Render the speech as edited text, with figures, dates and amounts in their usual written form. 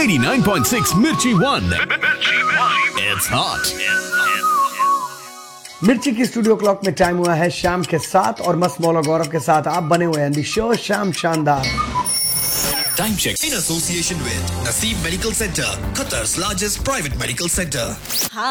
89.6 Mirchi One. It's hot. मिर्ची की studio clock में टाइम हुआ है शाम के 7 और मस्त मौला गौरव के साथ आप बने हुए हैं दी शो शाम शानदार। Time check in association with Naseem Medical Center, Qatar's largest private medical center.